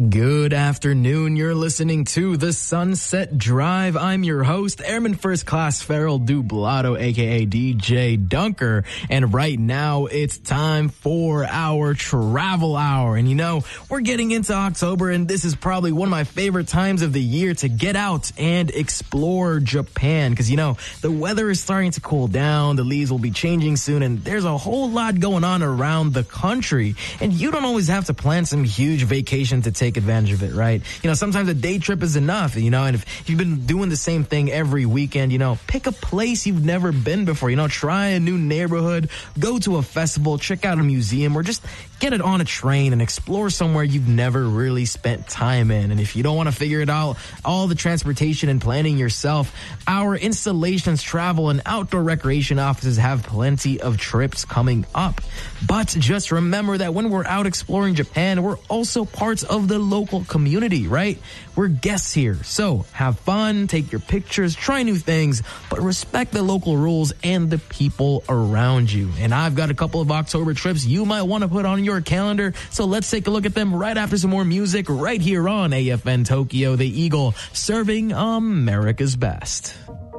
Good afternoon. You're listening to The Sunset Drive. I'm your host, Airman First Class Farrell Dublato, aka DJ Dunker. And right now it's time for our travel hour. And you know, we're getting into October and this is probably one of my favorite times of the year to get out and explore Japan. Cause you know, the weather is starting to cool down, the leaves will be changing soon, and there's a whole lot going on around the country. And you don't always have to plan some huge vacation to take advantage of it, right? You know, sometimes a day trip is enough, you know, and if you've been doing the same thing every weekend, you know, pick a place you've never been before, you know, try a new neighborhood, go to a festival, check out a museum, or just get it on a train and explore somewhere you've never really spent time in. And if you don't want to figure it out, all the transportation and planning yourself, our installations, travel, and outdoor recreation offices have plenty of trips coming up. But just remember that when we're out exploring Japan, we're also parts of the local community, right? We're guests here. So have fun, take your pictures, try new things, but respect the local rules and the people around you. And I've got a couple of October trips you might want to put on your calendar. So let's take a look at them right after some more music right here on AFN Tokyo, the Eagle, serving America's best.